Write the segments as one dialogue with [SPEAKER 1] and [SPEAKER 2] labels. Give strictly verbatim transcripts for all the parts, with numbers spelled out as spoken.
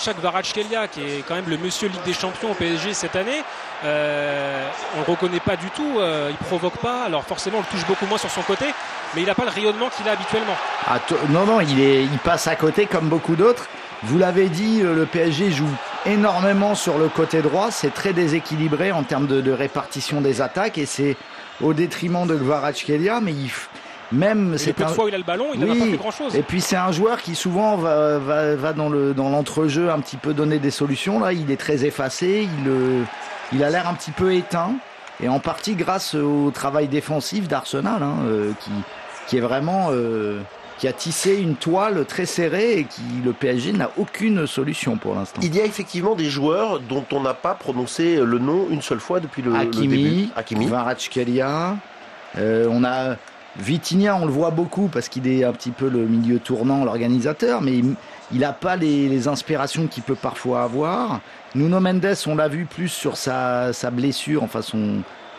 [SPEAKER 1] Khachat Kvaratskhelia, qui est quand même le monsieur Ligue des Champions au P S G cette année, euh, on ne le reconnaît pas du tout, euh, il ne provoque pas, alors forcément on le touche beaucoup moins sur son côté, mais il n'a pas le rayonnement qu'il a habituellement.
[SPEAKER 2] Ah, t- non, non, il, est, il passe à côté comme beaucoup d'autres. Vous l'avez dit, le P S G joue énormément sur le côté droit, c'est très déséquilibré en termes de, de répartition des attaques et c'est au détriment de Kvaratskhelia, mais il... Même
[SPEAKER 1] c'est peu de un... fois où il a le ballon, il n'a
[SPEAKER 2] oui,
[SPEAKER 1] pas fait grand chose.
[SPEAKER 2] Et puis c'est un joueur qui souvent va, va, va dans, le, dans l'entrejeu un petit peu donner des solutions. Là, il est très effacé, il, euh, il a l'air un petit peu éteint. Et en partie grâce au travail défensif d'Arsenal, hein, euh, qui, qui est vraiment euh, qui a tissé une toile très serrée et qui le P S G n'a aucune solution pour l'instant.
[SPEAKER 3] Il y a effectivement des joueurs dont on n'a pas prononcé le nom une seule fois depuis le,
[SPEAKER 2] Hakimi,
[SPEAKER 3] le début. Hakimi,
[SPEAKER 2] Kvaratskhelia, euh, on a Vitinha, on le voit beaucoup parce qu'il est un petit peu le milieu tournant, l'organisateur, mais il n'a pas les, les inspirations qu'il peut parfois avoir. Nuno Mendes, on l'a vu plus sur sa, sa blessure, enfin son,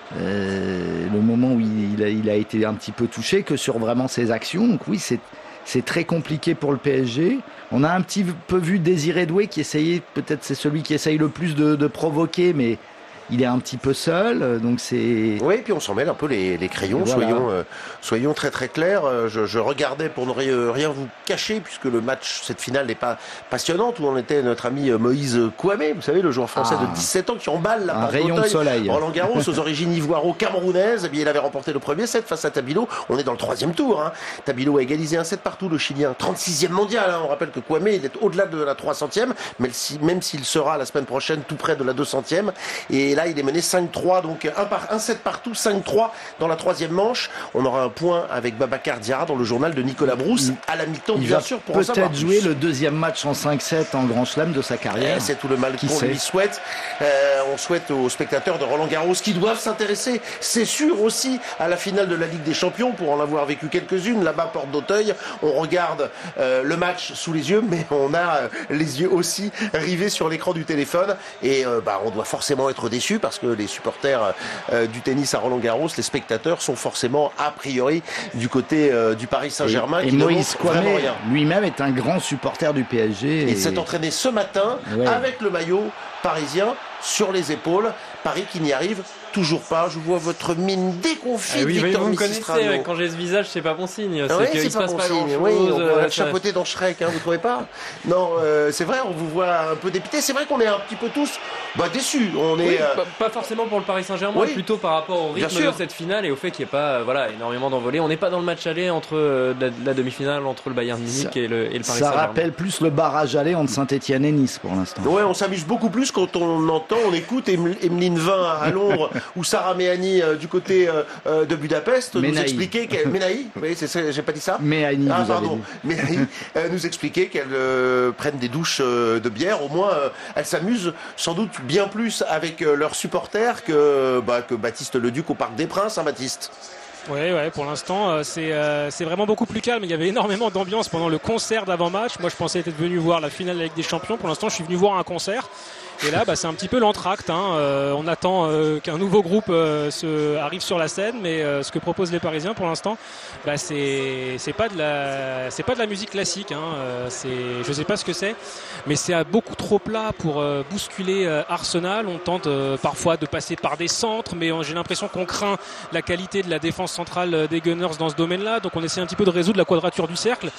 [SPEAKER 2] euh, le moment où il a, il a été un petit peu touché, que sur vraiment ses actions. Donc oui, c'est, c'est très compliqué pour le P S G. On a un petit peu vu Désiré Doué qui essayait, peut-être c'est celui qui essaye le plus de, de provoquer, mais il est un petit peu seul, donc c'est...
[SPEAKER 3] Oui, puis on s'en mêle un peu les, les crayons, voilà. soyons, euh, soyons très très clairs. Je, je regardais pour ne rien, rien vous cacher, puisque le match, cette finale n'est pas passionnante, où on était notre ami Moïse Kouamé, vous savez, le joueur français ah, de dix-sept ans qui emballe la
[SPEAKER 2] un rayon de soleil.
[SPEAKER 3] Roland Garros, aux origines ivoiro-camerounaises. Eh bien, il avait remporté le premier set face à Tabilo. On est dans le troisième tour. Hein. Tabilo a égalisé un set partout, le Chilien, trente-sixième mondial. Hein. On rappelle que Kouamé, il est au-delà de la trois centième, même s'il même s'il sera la semaine prochaine tout près de la deux centième. Et là, il est mené cinq trois, donc un, par, un set partout, cinq trois dans la troisième manche. On aura un point avec Babacar Diarra dans le journal de Nicolas Brousse à la mi-temps,
[SPEAKER 2] il
[SPEAKER 3] bien
[SPEAKER 2] va
[SPEAKER 3] sûr, pour en savoir
[SPEAKER 2] peut-être jouer
[SPEAKER 3] plus.
[SPEAKER 2] le deuxième match en cinq sept en Grand Chelem de sa carrière.
[SPEAKER 3] Et c'est tout le mal
[SPEAKER 2] qui
[SPEAKER 3] qu'on
[SPEAKER 2] sait.
[SPEAKER 3] lui souhaite. Euh, on souhaite aux spectateurs de Roland Garros qui doivent s'intéresser, c'est sûr, aussi à la finale de la Ligue des Champions, pour en avoir vécu quelques-unes là-bas, porte d'Auteuil. On regarde euh, le match sous les yeux, mais on a euh, les yeux aussi rivés sur l'écran du téléphone. Et euh, bah, on doit forcément être déçus parce que les supporters Euh, du tennis à Roland-Garros, les spectateurs sont forcément a priori du côté euh, du Paris Saint-Germain.
[SPEAKER 2] Et,
[SPEAKER 3] qui
[SPEAKER 2] et Moïse Kouamé
[SPEAKER 3] rien.
[SPEAKER 2] lui-même est un grand supporter du P S G.
[SPEAKER 3] Et,
[SPEAKER 2] et...
[SPEAKER 3] il s'est entraîné ce matin ouais. avec le maillot parisien sur les épaules. Paris qui n'y arrive toujours pas. Je vois votre mine déconfite,
[SPEAKER 4] ah oui,
[SPEAKER 3] Victor
[SPEAKER 4] vous me connaissez,
[SPEAKER 3] Missistrano.
[SPEAKER 4] Quand j'ai ce visage, c'est pas bon signe.
[SPEAKER 3] Ah
[SPEAKER 4] c'est
[SPEAKER 3] oui,
[SPEAKER 4] qu'il
[SPEAKER 3] c'est
[SPEAKER 4] se
[SPEAKER 3] pas
[SPEAKER 4] passe
[SPEAKER 3] bon
[SPEAKER 4] pas
[SPEAKER 3] signe.
[SPEAKER 4] grand-chose.
[SPEAKER 3] Oui, on voit
[SPEAKER 4] euh,
[SPEAKER 3] le chapeauté dans Shrek, hein, vous trouvez pas? Non, euh, c'est vrai, on vous voit un peu dépité. C'est vrai qu'on est un petit peu tous bah, déçus. On est,
[SPEAKER 4] oui,
[SPEAKER 3] euh...
[SPEAKER 4] pas, pas forcément pour le Paris Saint-Germain, oui. plutôt par rapport au rythme de cette finale et au fait qu'il n'y ait pas voilà, énormément d'envolées. On n'est pas dans le match aller entre euh, la, la demi-finale entre le Bayern Munich et le, et le Paris
[SPEAKER 2] ça
[SPEAKER 4] Saint-Germain.
[SPEAKER 2] Ça rappelle plus le barrage aller entre Saint-Etienne et Nice pour l'instant.
[SPEAKER 3] Ouais, on s'amuse beaucoup plus quand on entend, on écoute Emeline Vin à Londres ou Sarah Méhani euh, du côté euh, de Budapest
[SPEAKER 2] Menaï.
[SPEAKER 3] nous expliquer qu'elle... Menaï, oui, c'est ça, j'ai pas dit ça.
[SPEAKER 2] Méhani,
[SPEAKER 3] ah pardon, Méhani euh, nous expliquer qu'elles euh, prennent des douches euh, de bière. Au moins, euh, elles s'amusent sans doute bien plus avec euh, leurs supporters que bah, que Baptiste Leduc au Parc des Princes, hein, Baptiste.
[SPEAKER 1] Oui, ouais, pour l'instant, euh, c'est, euh, c'est vraiment beaucoup plus calme. Il y avait énormément d'ambiance pendant le concert d'avant-match. Moi, je pensais être venu voir la finale de la Ligue des Champions. Pour l'instant, je suis venu voir un concert. Et là, bah, c'est un petit peu l'entracte. Hein. Euh, on attend euh, qu'un nouveau groupe euh, se, arrive sur la scène, mais euh, ce que proposent les Parisiens pour l'instant, bah, c'est, c'est pas de la, c'est pas de la musique classique. Hein. Euh, c'est, je sais pas ce que c'est, mais c'est beaucoup trop plat pour euh, bousculer euh, Arsenal. On tente euh, parfois de passer par des centres, mais euh, j'ai l'impression qu'on craint la qualité de la défense centrale des Gunners dans ce domaine-là. Donc on essaie un petit peu de résoudre la quadrature du cercle.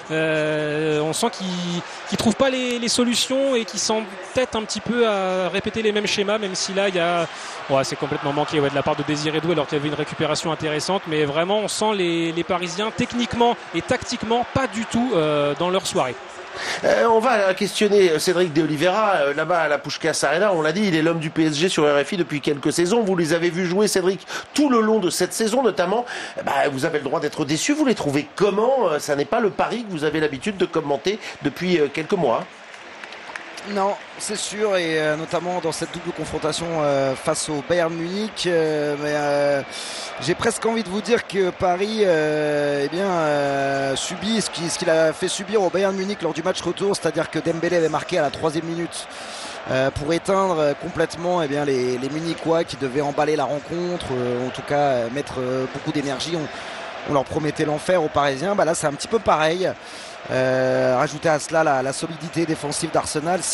[SPEAKER 1] Euh, on sent qu'ils qu'ils trouvent pas les, les solutions et qu'ils s'entêtent un petit peu à répéter les mêmes schémas, même si là il y a ouais, c'est complètement manqué ouais, de la part de Désiré Doué alors qu'il y avait une récupération intéressante, mais vraiment on sent les, les Parisiens techniquement et tactiquement pas du tout euh, dans leur soirée.
[SPEAKER 3] Euh, on va questionner Cédric de Oliveira euh, là-bas à la Puskás Arena. On l'a dit, il est l'homme du P S G sur R F I depuis quelques saisons. Vous les avez vus jouer, Cédric, tout le long de cette saison notamment. Bah, vous avez le droit d'être déçu. Vous les trouvez comment? euh, Ça n'est pas le Paris que vous avez l'habitude de commenter depuis euh, quelques mois.
[SPEAKER 5] Non, c'est sûr, et euh, notamment dans cette double confrontation euh, face au Bayern Munich. Euh, mais euh, j'ai presque envie de vous dire que Paris euh, eh bien, euh, subit ce qu'il, ce qu'il a fait subir au Bayern Munich lors du match retour, c'est-à-dire que Dembélé avait marqué à la troisième minute euh, pour éteindre complètement eh bien, les, les Munichois qui devaient emballer la rencontre, euh, en tout cas euh, mettre euh, beaucoup d'énergie. On, on leur promettait l'enfer aux Parisiens. Bah là, c'est un petit peu pareil. Euh, rajouter à cela la, la solidité défensive d'Arsenal.